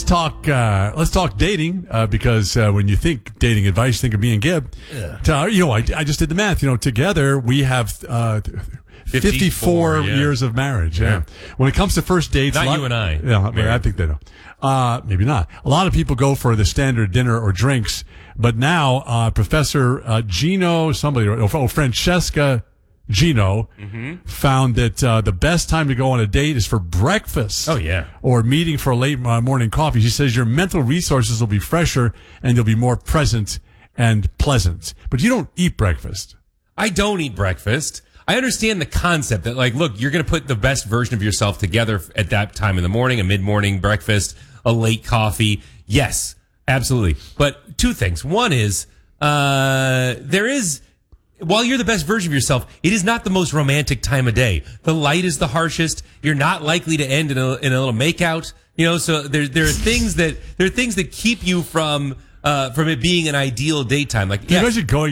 talk dating because when you think dating advice, think of me and Gib. I just did the math. Together we have 54 years of marriage. Yeah. When it comes to first dates, not you and I. Yeah, I think they don't. Maybe not. A lot of people go for the standard dinner or drinks, but now Professor Gino, Francesca Gino, found that the best time to go on a date is for breakfast. Oh, yeah. Or meeting for a late morning coffee. She says your mental resources will be fresher and you'll be more present and pleasant. But you don't eat breakfast. I don't eat breakfast. I understand the concept that, look, you're going to put the best version of yourself together at that time in the morning, a mid-morning breakfast, a late coffee. Yes, absolutely. But two things. One is, while you're the best version of yourself, it is not the most romantic time of day. The light is the harshest. You're not likely to end in a little makeout. So there are things that keep you from it being an ideal daytime. You guys are going